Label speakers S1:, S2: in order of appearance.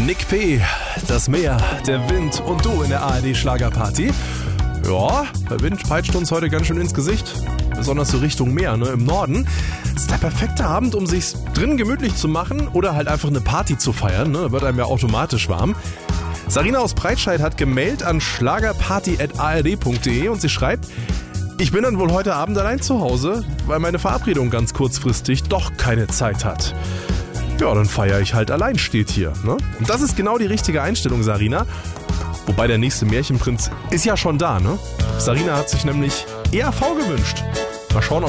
S1: Nick P., das Meer, der Wind und du in der ARD-Schlagerparty. Ja, der Wind peitscht uns heute ganz schön ins Gesicht. Besonders so Richtung Meer, ne, im Norden. Das ist der perfekte Abend, um sich's drin gemütlich zu machen oder halt einfach eine Party zu feiern. Ne? Da wird einem ja automatisch warm. Sarina aus Breitscheid hat gemailt an schlagerparty@ard.de und sie schreibt: Ich bin dann wohl heute Abend allein zu Hause, weil meine Verabredung ganz kurzfristig doch keine Zeit hat. Ja, dann feiere ich halt allein, steht hier. Ne? Und das ist genau die richtige Einstellung, Sarina. Wobei der nächste Märchenprinz ist ja schon da, ne? Sarina hat sich nämlich ERV gewünscht. Mal schauen,